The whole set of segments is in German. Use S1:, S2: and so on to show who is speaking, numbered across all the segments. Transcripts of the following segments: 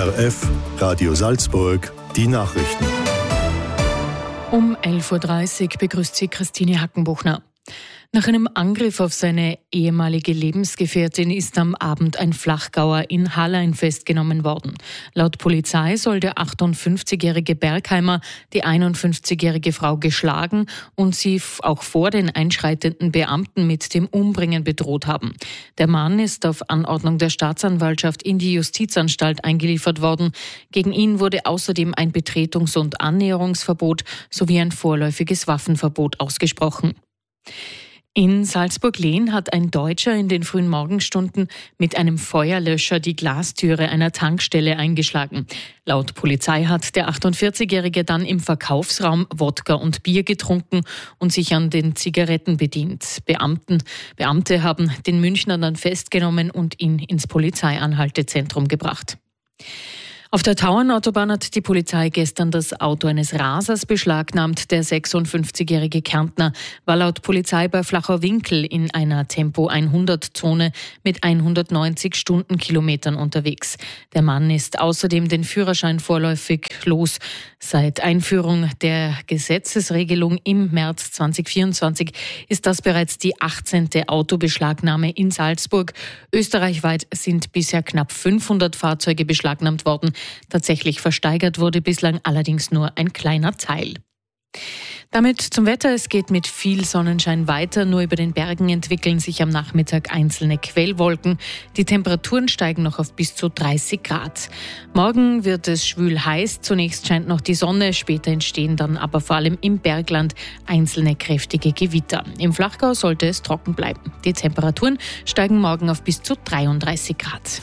S1: ORF Radio Salzburg, die Nachrichten.
S2: Um 11.30 Uhr begrüßt sie Christine Hackenbuchner. Nach einem Angriff auf seine ehemalige Lebensgefährtin ist am Abend ein Flachgauer in Hallein festgenommen worden. Laut Polizei soll der 58-jährige Bergheimer die 51-jährige Frau geschlagen und sie auch vor den einschreitenden Beamten mit dem Umbringen bedroht haben. Der Mann ist auf Anordnung der Staatsanwaltschaft in die Justizanstalt eingeliefert worden. Gegen ihn wurde außerdem ein Betretungs- und Annäherungsverbot sowie ein vorläufiges Waffenverbot ausgesprochen. In Salzburg-Lehn hat ein Deutscher in den frühen Morgenstunden mit einem Feuerlöscher die Glastüre einer Tankstelle eingeschlagen. Laut Polizei hat der 48-Jährige dann im Verkaufsraum Wodka und Bier getrunken und sich an den Zigaretten bedient. Beamte haben den Münchner dann festgenommen und ihn ins Polizeianhaltezentrum gebracht. Auf der Tauernautobahn hat die Polizei gestern das Auto eines Rasers beschlagnahmt. Der 56-jährige Kärntner war laut Polizei bei Flachau-Winkel in einer Tempo-100-Zone mit 190 Stundenkilometern unterwegs. Der Mann ist außerdem den Führerschein vorläufig los. Seit Einführung der Gesetzesregelung im März 2024 ist das bereits die 18. Autobeschlagnahme in Salzburg. Österreichweit sind bisher knapp 500 Fahrzeuge beschlagnahmt worden. Tatsächlich versteigert wurde bislang allerdings nur ein kleiner Teil. Damit zum Wetter. Es geht mit viel Sonnenschein weiter. Nur über den Bergen entwickeln sich am Nachmittag einzelne Quellwolken. Die Temperaturen steigen noch auf bis zu 30 Grad. Morgen wird es schwül heiß. Zunächst scheint noch die Sonne. Später entstehen dann aber vor allem im Bergland einzelne kräftige Gewitter. Im Flachgau sollte es trocken bleiben. Die Temperaturen steigen morgen auf bis zu 33 Grad.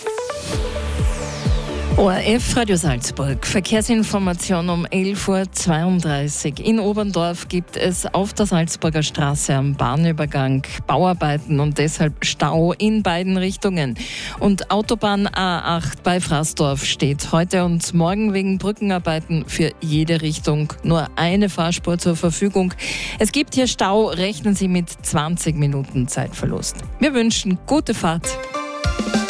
S3: ORF Radio Salzburg. Verkehrsinformation um 11.32 Uhr. In Oberndorf gibt es auf der Salzburger Straße am Bahnübergang Bauarbeiten und deshalb Stau in beiden Richtungen. Und Autobahn A8 bei Fraßdorf steht heute und morgen wegen Brückenarbeiten für jede Richtung nur eine Fahrspur zur Verfügung. Es gibt hier Stau, rechnen Sie mit 20 Minuten Zeitverlust. Wir wünschen gute Fahrt.